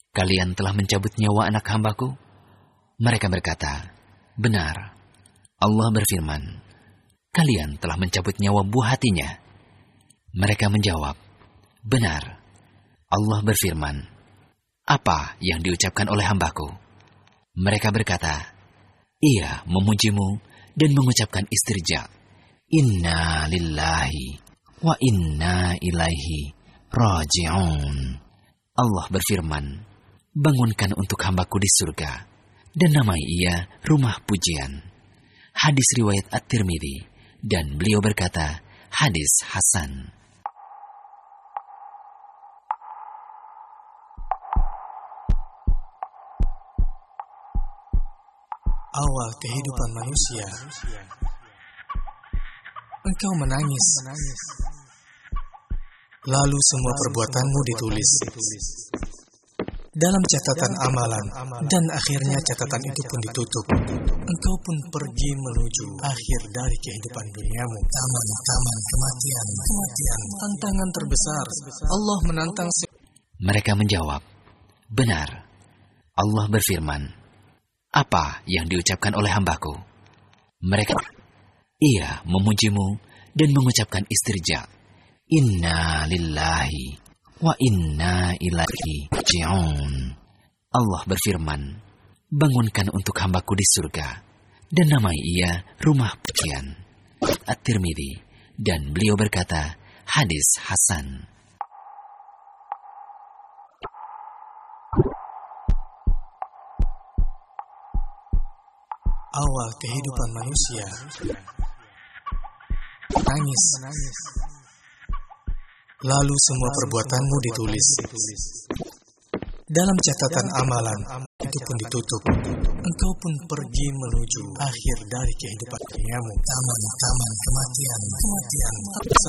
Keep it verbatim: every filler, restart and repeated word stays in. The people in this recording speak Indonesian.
kalian telah mencabut nyawa anak hambaku? Mereka berkata, benar. Allah berfirman, kalian telah mencabut nyawa buah hatinya. Mereka menjawab, benar. Allah berfirman, apa yang diucapkan oleh hambaku? Mereka berkata, ia memujimu dan mengucapkan istirja. Inna lillahi wa inna ilaihi raji'un. Allah berfirman, bangunkan untuk hambaku di surga, dan namai ia rumah pujian. Hadis riwayat At-Tirmidzi, dan beliau berkata, hadis hasan. Awal kehidupan manusia, engkau menangis, lalu semua perbuatanmu ditulis dalam catatan amalan, dan akhirnya catatan itu pun ditutup. Engkau pun pergi menuju akhir dari kehidupan duniamu. Taman, taman, kematian, kematian, tantangan terbesar. Allah menantang. Mereka menjawab, benar. Allah berfirman, apa yang diucapkan oleh hambaku? Mereka, ia memujimu dan mengucapkan istirja. Inna lillahi wa inna ilaihi raji'un. Allah berfirman, bangunkan untuk hambaku di surga, dan namai ia rumah pujian. At-Tirmidzi, dan beliau berkata, hadis hasan. Awal kehidupan manusia, menangis, lalu semua perbuatanmu ditulis dalam catatan amalan, itu pun ditutup. Engkau pun pergi menuju akhir dari kehidupan duniamu. Taman, taman, kematian, kematian.